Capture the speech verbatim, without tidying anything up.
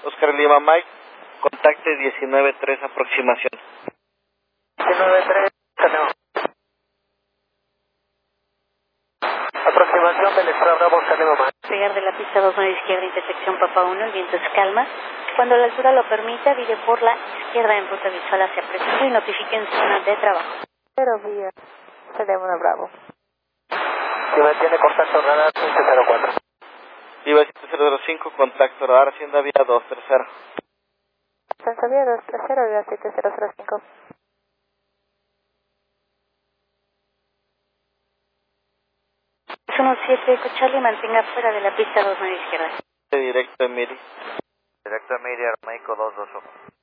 Oscar Lima Mike, contacte diecinueve tres aproximación. diecinueve tres, tenemos. Aproximación del Extra Bravo, Oscar Lima Mike. Pegar de la pista dos nueve izquierda, intersección Papa uno, el viento es calma. Cuando la altura lo permita, vire por la izquierda en ruta visual hacia preciso y notifique en zona de trabajo. Cero vía, Teléfono Bravo. Si me tiene contacto radar siete cero cuatro. Viva siete cero cero cinco, contacto radar, Hacienda Vía dos tercero. Hacienda Vía dos tercero, Vía siete cero cero cinco. uno siete, Charlie, mantenga fuera de la pista dos nueve izquierda. Directo Emiri. Directo Emiri, Armaico dos dos uno.